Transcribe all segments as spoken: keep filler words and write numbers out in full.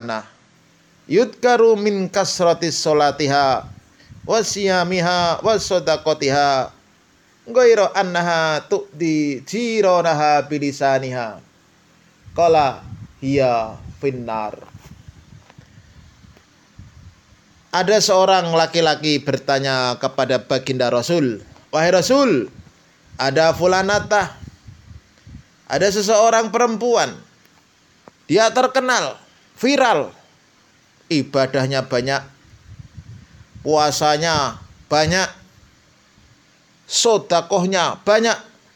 fulanah yudkaru min kasratis sholatiha wasiyamiha wasodaqotiha ghairu annaha tu'di jironaha bilisaniha qala hiya finnar. Ada seorang laki-laki bertanya kepada baginda Rasul, wahai Rasul, ada fulanatah, ada seseorang perempuan, dia terkenal, viral, ibadahnya banyak, puasanya banyak, sodakohnya banyak.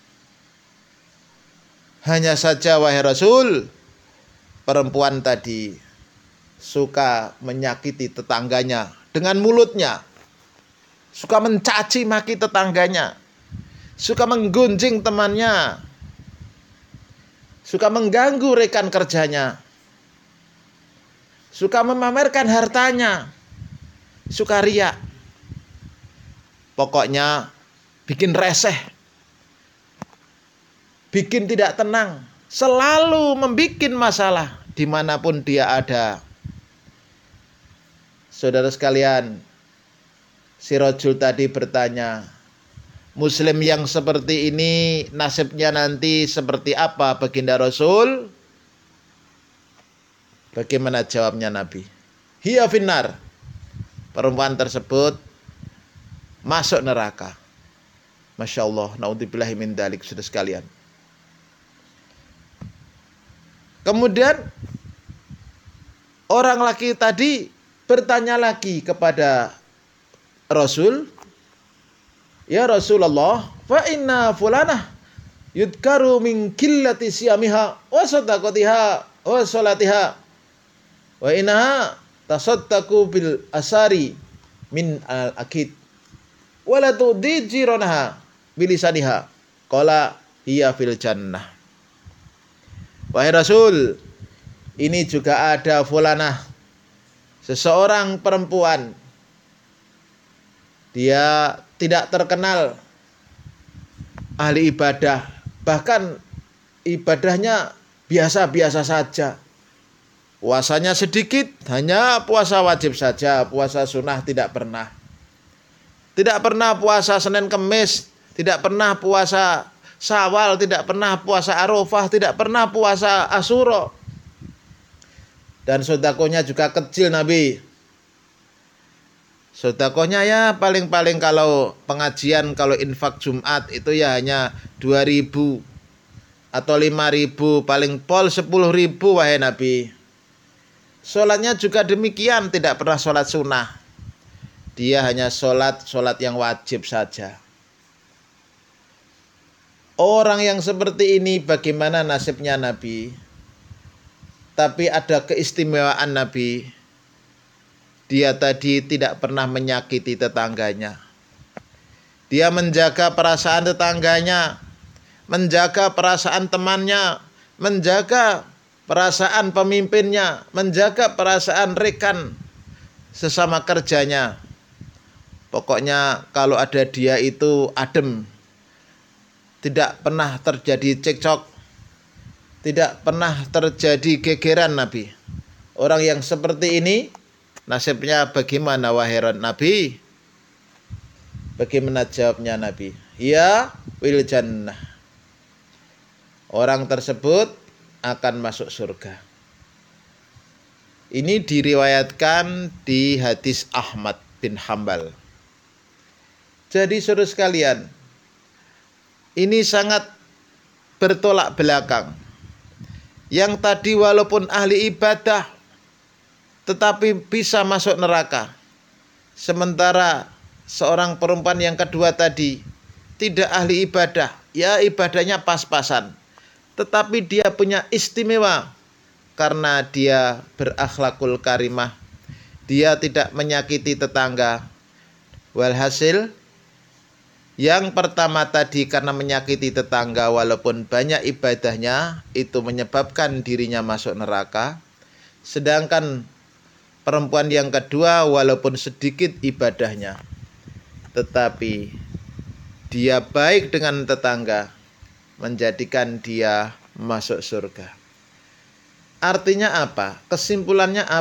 Hanya saja wahai Rasul, perempuan tadi suka menyakiti tetangganya dengan mulutnya, suka mencaci maki tetangganya, suka menggunjing temannya, suka mengganggu rekan kerjanya, suka memamerkan hartanya, suka riak. Pokoknya bikin reseh, bikin tidak tenang, selalu membikin masalah dimanapun dia ada. Saudara sekalian, si rajul tadi bertanya, Muslim yang seperti ini nasibnya nanti seperti apa baginda Rasul? Bagaimana jawabnya Nabi? Hiya finnar. Perempuan tersebut masuk neraka. Masya Allah, naudzubillahi min dzalik, saudara sekalian. Kemudian orang laki tadi bertanya lagi kepada Rasul, ya Rasulullah, fa inna fulanah yudkaru min qillati siyamiha wa sadaqatiha wa salatiha wa innaha tasaddaqu bil asari min al akid wa la tudi jiranaha bilisaniha qala hiya fil jannah. Wahai Rasul, ini juga ada fulanah, seseorang perempuan, dia tidak terkenal ahli ibadah, bahkan ibadahnya biasa-biasa saja. Puasanya sedikit, hanya puasa wajib saja, puasa sunnah tidak pernah. Tidak pernah puasa Senin Kemis, tidak pernah puasa Syawal, tidak pernah puasa Arafah, tidak pernah puasa Asyura. Dan sedekahnya juga kecil Nabi. Sedekahnya ya paling-paling kalau pengajian, kalau infak Jumat itu ya hanya dua ribu atau lima ribu, paling pol sepuluh ribu wahai Nabi. Sholatnya juga demikian, tidak pernah sholat sunnah. Dia hanya sholat, sholat yang wajib saja. Orang yang seperti ini bagaimana nasibnya Nabi? Tapi ada keistimewaan Nabi. Dia tadi tidak pernah menyakiti tetangganya. Dia menjaga perasaan tetangganya, menjaga perasaan temannya, menjaga perasaan pemimpinnya, menjaga perasaan rekan sesama kerjanya. Pokoknya kalau ada dia itu adem. Tidak pernah terjadi cekcok, tidak pernah terjadi gegeran Nabi. Orang yang seperti ini nasibnya bagaimana wahai Nabi? Bagaimana jawabnya Nabi? Ya wil jannah. Orang tersebut akan masuk surga. Ini diriwayatkan di hadis Ahmad bin Hambal. Jadi saudara sekalian, ini sangat bertolak belakang. Yang tadi walaupun ahli ibadah tetapi bisa masuk neraka. Sementara seorang perempuan yang kedua tadi tidak ahli ibadah, ya ibadahnya pas-pasan, tetapi dia punya istimewa karena dia berakhlakul karimah. Dia tidak menyakiti tetangga. Walhasil yang pertama tadi karena menyakiti tetangga walaupun banyak ibadahnya itu menyebabkan dirinya masuk neraka. Sedangkan perempuan yang kedua walaupun sedikit ibadahnya tetapi dia baik dengan tetangga menjadikan dia masuk surga. Artinya apa? Kesimpulannya apa?